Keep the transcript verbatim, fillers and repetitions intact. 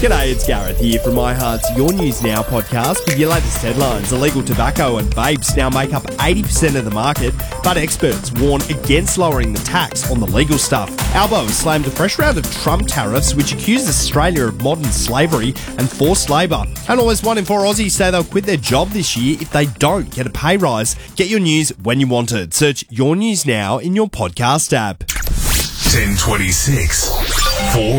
G'day, it's Gareth here from iHeart's Your News Now podcast with your latest headlines. Illegal tobacco and vapes now make up eighty percent of the market, but experts warn against lowering the tax on the legal stuff. Albo has slammed a fresh round of Trump tariffs, which accuse Australia of modern slavery and forced labour. And almost one in four Aussies say they'll quit their job this year if they don't get a pay rise. Get your news when you want it. Search Your News Now in your podcast app. ten twenty-six, four